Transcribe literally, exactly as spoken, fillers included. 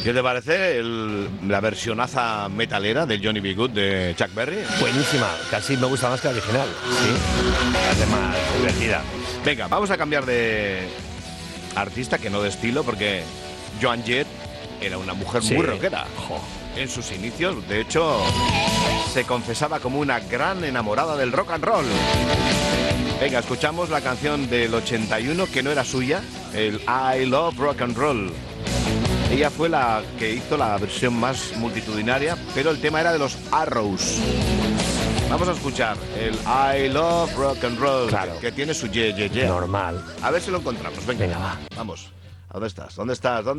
¿Qué te parece el, la versionaza metalera del Johnny B. Good de Chuck Berry? Buenísima, casi me gusta más que la original. Sí, la hace más divertida. Venga, vamos a cambiar de artista, que no de estilo, porque Joan Jett era una mujer Sí. muy rockera. Jo. En sus inicios, de hecho, se confesaba como una gran enamorada del rock and roll. Venga, escuchamos la canción del ochenta y uno, que no era suya, el I Love Rock and Roll. Ella fue la que hizo la versión más multitudinaria, pero el tema era de los Arrows. Vamos a escuchar el I Love Rock and Roll, Claro. que, que tiene su ye, ye, ye. Normal. A ver si lo encontramos. Venga, Venga, va. Vamos. ¿Dónde estás? ¿Dónde estás? ¿Dónde